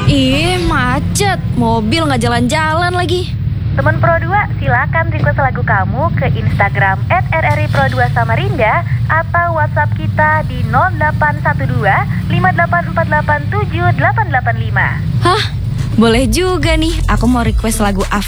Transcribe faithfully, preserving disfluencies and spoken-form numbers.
Ih, macet. Mobil nggak jalan-jalan lagi. Teman Pro dua, silakan request lagu kamu ke Instagram et r r i pro dua Samarinda atau WhatsApp kita di nol delapan satu dua lima delapan empat delapan tujuh delapan delapan lima. Hah? Boleh juga nih. Aku mau request lagu Af